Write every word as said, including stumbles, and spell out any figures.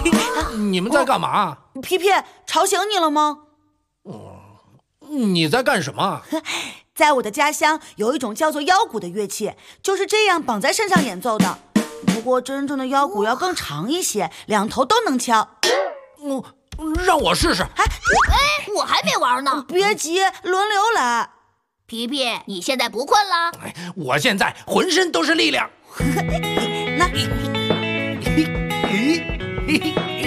你们在干嘛？ 皮皮，吵醒你了吗？ 嗯，你在干什么？ 在我的家乡有一种叫做腰鼓的乐器，就是这样绑在身上演奏的。不过真正的腰鼓要更长一些，两头都能敲。 嗯，让我试试。 哎，我还没玩呢。 别急，轮流来。 皮皮，你现在不困了？ 我现在浑身都是力量。 那。